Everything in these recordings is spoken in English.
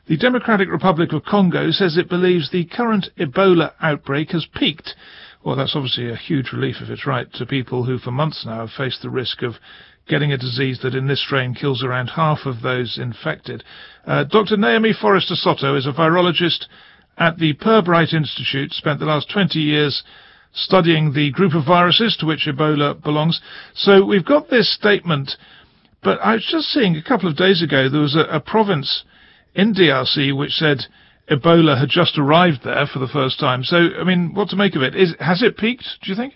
The Democratic Republic of Congo says it believes the current Ebola outbreak has peaked. Well, that's obviously a huge relief if it's right to people who for months now have faced the risk of getting a disease that in this strain kills around half of those infected. Dr. Naomi Forrester Soto is a virologist at the Pirbright Institute, spent the last 20 years studying the group of viruses to which Ebola belongs. So we've got this statement, but I was just seeing a couple of days ago there was a province in DRC which said Ebola had just arrived there for the first time. So, I mean, what to make of it? Has it peaked, do you think?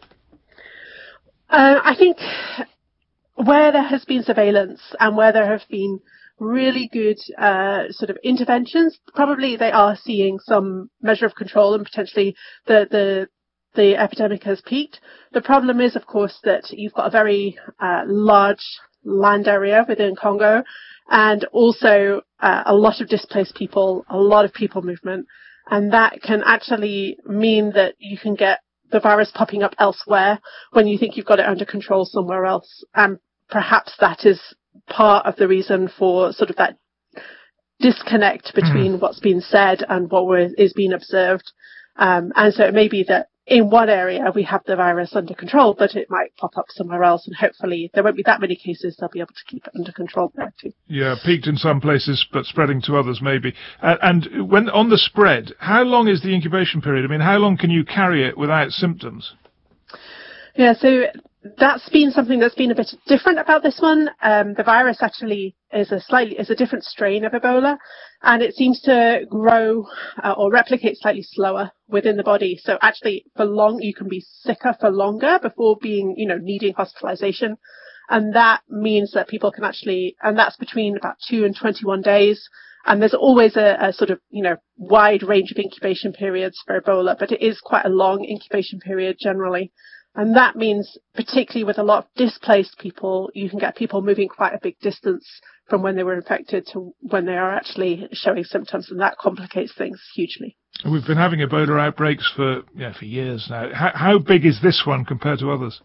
I think where there has been surveillance and where there have been really good sort of interventions, probably they are seeing some measure of control and potentially the epidemic has peaked. The problem is, of course, that you've got a very large land area within Congo, and also a lot of displaced people, a lot of people movement, and that can actually mean that you can get the virus popping up elsewhere when you think you've got it under control somewhere else. And perhaps that is part of the reason for sort of that disconnect between what's been said and what is being observed. And so it may be that in one area we have the virus under control, but it might pop up somewhere else, and hopefully there won't be that many cases. They'll be able to keep it under control there too. Yeah, peaked in some places, but spreading to others maybe. And when on the spread, how long is the incubation period? I mean, how long can you carry it without symptoms? Yeah, so that's been something that's been a bit different about this one. The virus actually is a different strain of Ebola, and it seems to grow or replicate slightly slower within the body. So actually, you can be sicker for longer before being, needing hospitalization. And that means that people can actually, and that's between about 2 and 21 days. And there's always a sort of, wide range of incubation periods for Ebola, but it is quite a long incubation period generally. And that means, particularly with a lot of displaced people, you can get people moving quite a big distance from when they were infected to when they are actually showing symptoms, and that complicates things hugely. We've been having Ebola outbreaks for years now. How big is this one compared to others?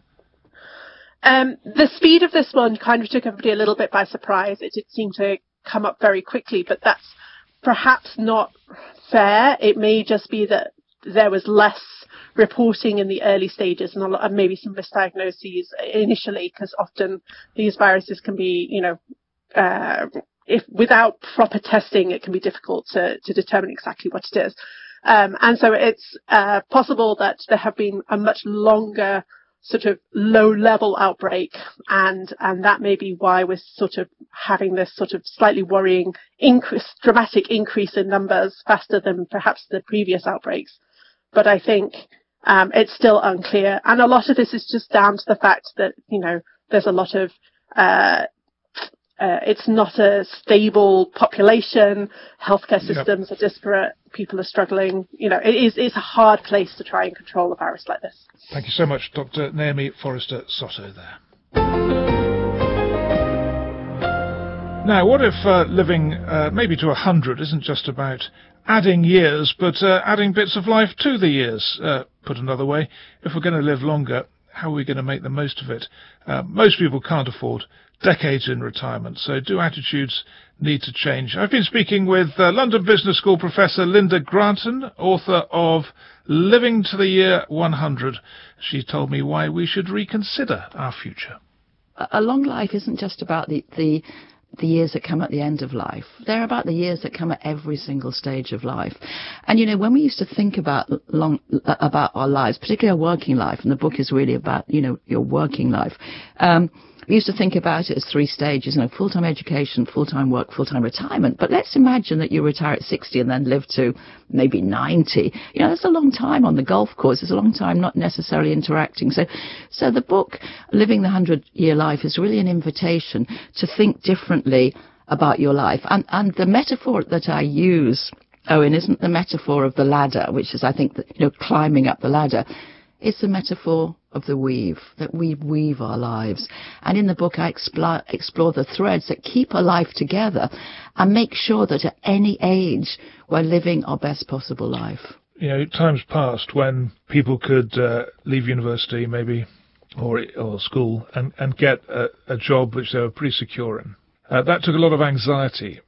The speed of this one kind of took everybody a little bit by surprise. It did seem to come up very quickly, but that's perhaps not fair. It may just be that there was less reporting in the early stages and maybe some misdiagnoses initially, because often these viruses can be, if without proper testing, it can be difficult to determine exactly what it is. And so it's possible that there have been a much longer sort of low-level outbreak, and that may be why we're sort of having this sort of slightly worrying dramatic increase in numbers faster than perhaps the previous outbreaks. But I think it's still unclear. And a lot of this is just down to the fact that, there's a lot of, it's not a stable population. Healthcare systems are disparate. People are struggling. It's a hard place to try and control a virus like this. Thank you so much, Dr. Naomi Forrester Soto there. Now, what if living maybe to 100 isn't just about adding years, but adding bits of life to the years? Put another way, if we're going to live longer, how are we going to make the most of it? Most people can't afford decades in retirement, so do attitudes need to change? I've been speaking with London Business School Professor Linda Granton, author of Living to the Year 100. She told me why we should reconsider our future. A long life isn't just about the years that come at the end of life. They're about the years that come at every single stage of life. And, when we used to think about our lives, particularly our working life, and the book is really about, your working life, we used to think about it as 3 stages, full-time education, full-time work, full-time retirement. But let's imagine that you retire at 60 and then live to maybe 90. That's a long time on the golf course. It's a long time not necessarily interacting. So the book, Living the 100-Year Life, is really an invitation to think differently about your life. And the metaphor that I use, Owen, isn't the metaphor of the ladder, which is, I think, climbing up the ladder. It's the metaphor of the weave, that we weave our lives. And in the book, I explore the threads that keep our life together and make sure that at any age we're living our best possible life. Times past when people could leave university maybe or school and get a job which they were pretty secure in. That took a lot of anxiety